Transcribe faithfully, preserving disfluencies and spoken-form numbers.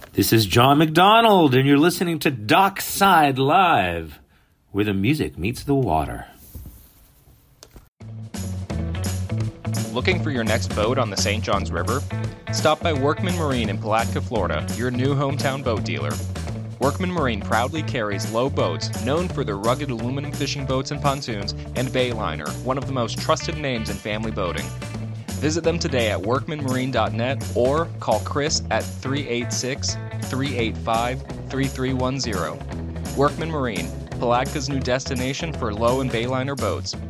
This is John McDonald, and you're listening to Dockside Live, where the music meets the water. Looking for your next boat on the Saint Johns River? Stop by Workman Marine in Palatka, Florida, your new hometown boat dealer. Workman Marine proudly carries Low Boats, known for their rugged aluminum fishing boats and pontoons, and Bayliner, one of the most trusted names in family boating. Visit them today at workman marine dot net or call Chris at three eight six, three eight five, three three one zero. Workman Marine, Palatka's new destination for low and Bayliner boats.